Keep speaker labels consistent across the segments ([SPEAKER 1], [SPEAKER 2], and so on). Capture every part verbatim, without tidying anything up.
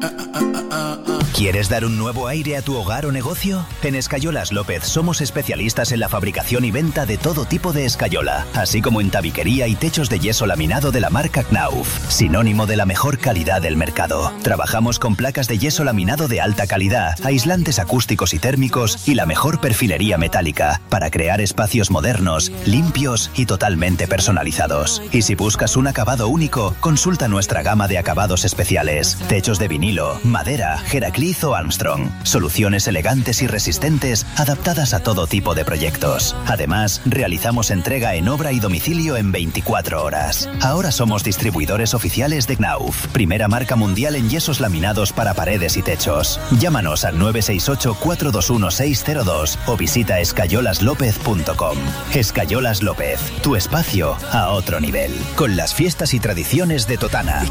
[SPEAKER 1] ¿Quieres dar un nuevo aire a tu hogar o negocio? En Escayolas López somos especialistas en la fabricación y venta de todo tipo de escayola, así como en tabiquería y techos de yeso laminado de la marca Knauf, sinónimo de la mejor calidad del mercado. Trabajamos con placas de yeso laminado de alta calidad, aislantes acústicos y térmicos y la mejor perfilería metálica para crear espacios modernos, limpios y totalmente personalizados. Y si buscas un acabado único, consulta nuestra gama de acabados especiales, techos de vinilo, madera, Heracliz o Armstrong. Soluciones elegantes y resistentes adaptadas a todo tipo de proyectos. Además, realizamos entrega en obra y domicilio en veinticuatro horas. Ahora somos distribuidores oficiales de Knauf, primera marca mundial en yesos laminados para paredes y techos. Llámanos al nueve seis ocho, cuatro dos uno, seis cero dos o visita escayolas lópez punto com. Escayolas López, tu espacio a otro nivel. Con las fiestas y tradiciones de Totana.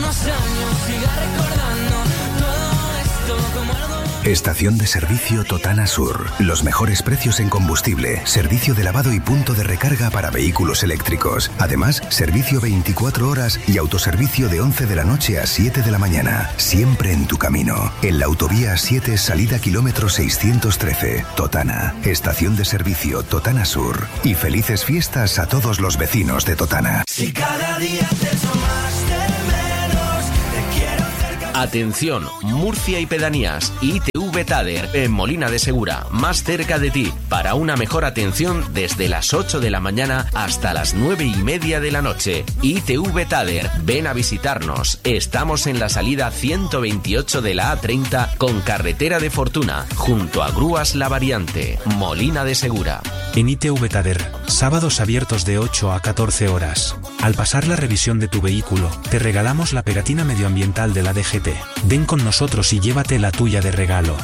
[SPEAKER 2] Estación de servicio Totana Sur. Los mejores precios en combustible, servicio de lavado y punto de recarga para vehículos eléctricos. Además, servicio veinticuatro horas y autoservicio de once de la noche a siete de la mañana. Siempre en tu camino. En la autovía siete, salida kilómetro seiscientos trece. Totana. Estación de servicio Totana Sur. Y felices fiestas a todos los vecinos de Totana.
[SPEAKER 3] Si cada día te echo más de menos, te quiero cerca.
[SPEAKER 4] Atención, Murcia y pedanías. I T V Tader, en Molina de Segura, más cerca de ti, para una mejor atención desde las ocho de la mañana hasta las nueve y media de la noche. I T V Tader, ven a visitarnos. Estamos en la salida ciento veintiocho de la A treinta con carretera de Fortuna, junto a Grúas La Variante, Molina de Segura.
[SPEAKER 5] En I T V Tader, sábados abiertos de ocho a catorce horas. Al pasar la revisión de tu vehículo, te regalamos la pegatina medioambiental de la D G T. Ven con nosotros y llévate la tuya de regalo.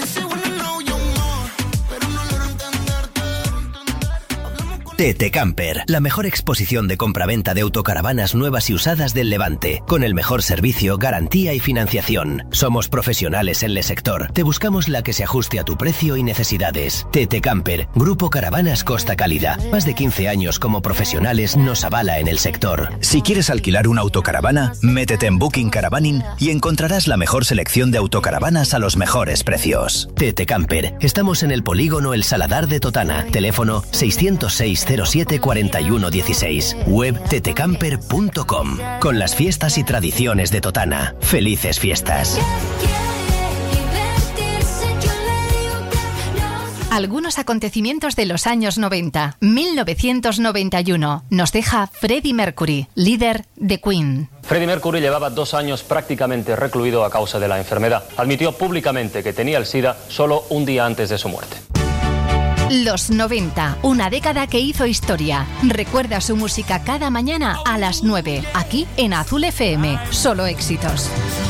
[SPEAKER 1] Tete Camper, la mejor exposición de compraventa de autocaravanas nuevas y usadas del Levante, con el mejor servicio, garantía y financiación. Somos profesionales en el sector. Te buscamos la que se ajuste a tu precio y necesidades. Tete Camper, Grupo Caravanas Costa Cálida. Más de quince años como profesionales nos avala en el sector.
[SPEAKER 6] Si quieres alquilar una autocaravana, métete en Booking Caravaning y encontrarás la mejor selección de autocaravanas a los mejores precios.
[SPEAKER 1] Tete Camper, estamos en el polígono El Saladar de Totana. Teléfono seiscientos seis, cero siete, cuarenta y uno dieciséis. Web tetecamper punto com. Con las fiestas y tradiciones de Totana. Felices fiestas.
[SPEAKER 7] Algunos acontecimientos de los años noventa. mil novecientos noventa y uno. Nos deja Freddie Mercury, líder de Queen.
[SPEAKER 8] Freddie Mercury llevaba dos años prácticamente recluido a causa de la enfermedad. Admitió públicamente que tenía el SIDA solo un día antes de su muerte.
[SPEAKER 7] Los noventa, una década que hizo historia. Recuerda su música cada mañana a las nueve, aquí en Azul F M. Solo éxitos.